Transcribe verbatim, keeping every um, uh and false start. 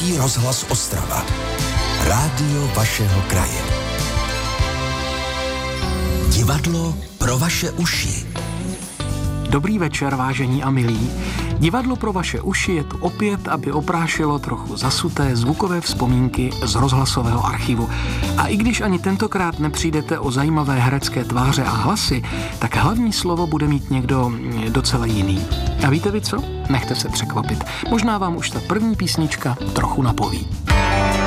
Český rozhlas Ostrava. Rádio vašeho kraje. Divadlo pro vaše uši. Dobrý večer, vážení a milí. Divadlo pro vaše uši je tu opět, aby oprášilo trochu zasuté zvukové vzpomínky z rozhlasového archivu. A i když ani tentokrát nepřijdete o zajímavé herecké tváře a hlasy, tak hlavní slovo bude mít někdo docela jiný. A víte vy co? Nechte se překvapit. Možná vám už ta první písnička trochu napoví.